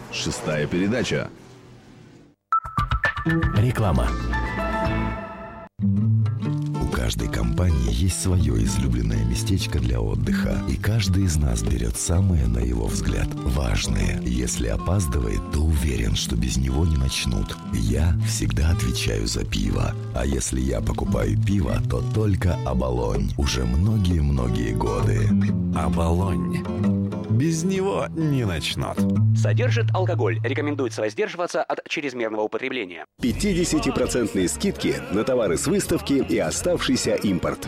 Шестая передача. Реклама. У каждой компании есть свое излюбленное местечко для отдыха, и каждый из нас берет самое, на его взгляд, важное. Если опаздывает, то уверен, что без него не начнут. Я всегда отвечаю за пиво. А если я покупаю пиво, то только «Оболонь». Уже многие-многие годы. «Оболонь». Без него не начнут. Содержит алкоголь. Рекомендуется воздерживаться от чрезмерного употребления. 50% скидки на товары с выставки и оставшийся импорт.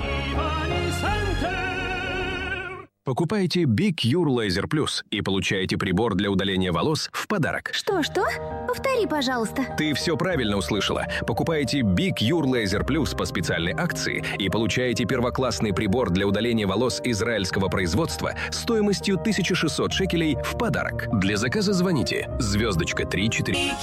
Покупайте Big Cure Laser Plus и получаете прибор для удаления волос в подарок. Что? Повтори, пожалуйста. Ты все правильно услышала. Покупайте Big Cure Laser Plus по специальной акции и получаете первоклассный прибор для удаления волос израильского производства стоимостью 1600 шекелей в подарок. Для заказа звоните *3-4.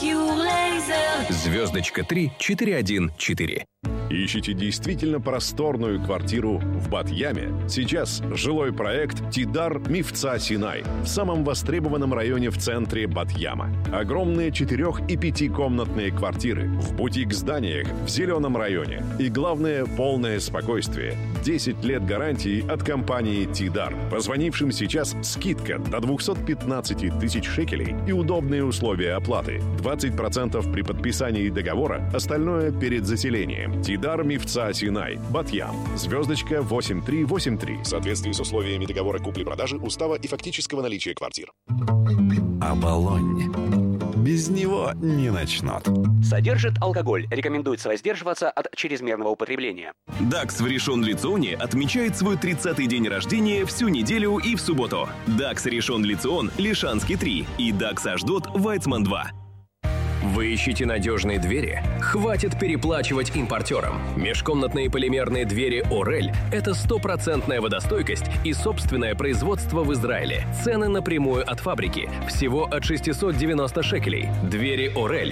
*3-414. Ищите действительно просторную квартиру в Бат-Яме? Сейчас жилой проект «Тидар Мифца Синай» в самом востребованном районе в центре Бат-Яма. Огромные 4- и 5-комнатные квартиры в бутик-зданиях в зеленом районе. И главное, полное спокойствие. 10 лет гарантии от компании «Тидар». Позвонившим сейчас скидка до 215 тысяч шекелей и удобные условия оплаты. 20% при подписании договора, остальное перед заселением. «Тидар Мифца Синай», Бат-Ям, *8383. В соответствии с условиями договора купли-продажи, устава и фактического наличия квартир. «Оболонь». Без него не начнут. Содержит алкоголь. Рекомендуется воздерживаться от чрезмерного употребления. Дакс в Ришон Лиционе отмечает свой 30-й день рождения всю неделю и в субботу. Дакс Ришон Лицион, Лишанский 3 и Дакс Ашдот, Вайцман 2. Вы ищете надежные двери? Хватит переплачивать импортерам. Межкомнатные полимерные двери «Орель» — это 100% водостойкость и собственное производство в Израиле. Цены напрямую от фабрики. Всего от 690 шекелей. Двери «Орель»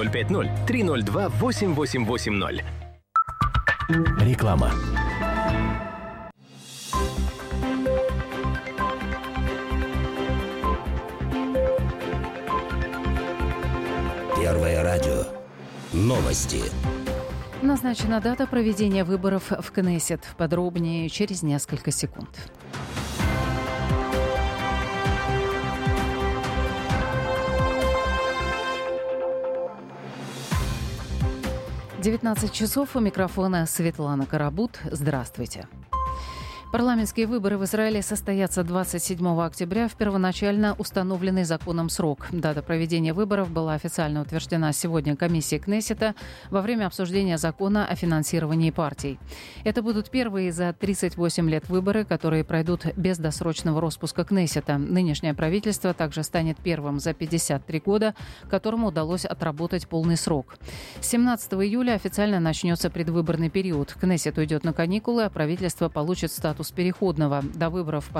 050-302-8880. Реклама. Первое радио. Новости. Назначена дата проведения выборов в Кнессет. Подробнее через несколько секунд. «19:00. У микрофона Светлана Карабут. Здравствуйте. Парламентские выборы в Израиле состоятся 27 октября в первоначально установленный законом срок. Дата проведения выборов была официально утверждена сегодня комиссией Кнессета во время обсуждения закона о финансировании партий. Это будут первые за 38 лет выборы, которые пройдут без досрочного распуска Кнессета. Нынешнее правительство также станет первым за 53 года, которому удалось отработать полный срок. С 17 июля официально начнется предвыборный период. Кнессет уйдет на каникулы, а правительство получит статус переходного. До выборов